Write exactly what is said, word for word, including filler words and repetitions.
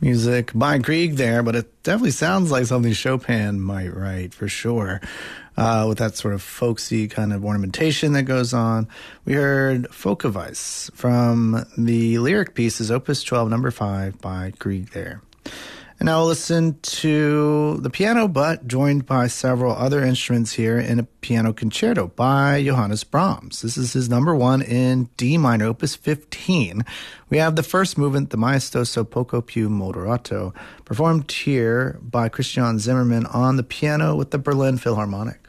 Music by Grieg there, but it definitely sounds like something Chopin might write for sure, uh, with that sort of folksy kind of ornamentation that goes on. We heard Folkeweiss from the lyric pieces, Opus twelve, number five by Grieg there. And now we'll listen to the piano, but joined by several other instruments here in a piano concerto by Johannes Brahms. This is his number one in D minor, Opus fifteen. We have the first movement, the Maestoso Poco più moderato, performed here by Christian Zimmermann on the piano with the Berlin Philharmonic.